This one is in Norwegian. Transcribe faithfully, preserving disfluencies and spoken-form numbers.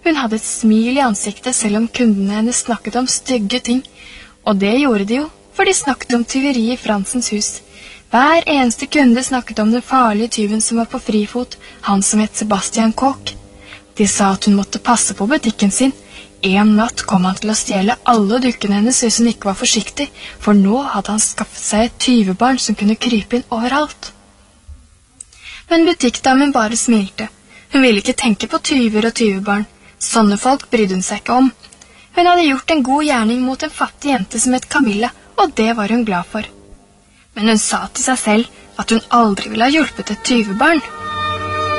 Hun hadde et smil i ansiktet selv om kundene hennes snakket om stygge ting. Og det gjorde de jo, for de snakket om tyveri i Fransens hus. Hver eneste kunde snakket om den farlige tyven som var på frifot, han som het Sebastian Koch. De sa at hun måtte passe på butikken sin. En natt kom han til å stjele alle dukkene hennes hvis hun ikke var forsiktig, for nå hadde han skaffet seg et tyvebarn som kunne krype inn overalt. Men butikkdamen bare smilte. Hun ville ikke tenke på tyver og tyvebarn. Sånne folk brydde hun seg ikke om. Hun hadde gjort en god gjerning mot en fattig jente som het Camilla, og det var hun glad for. Men hun sa til seg selv at hun aldri ville ha hjulpet et tyvebarn.